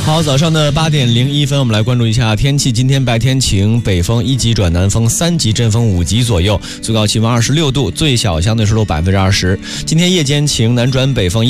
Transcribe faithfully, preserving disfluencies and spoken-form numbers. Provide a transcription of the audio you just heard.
好，早上的八点零一分，我们来关注一下天气。今天白天晴，北风一级转南风三级，阵风五级左右，最高气温二十六度，最小相对湿度百分之二十。今天夜间晴，南转北风。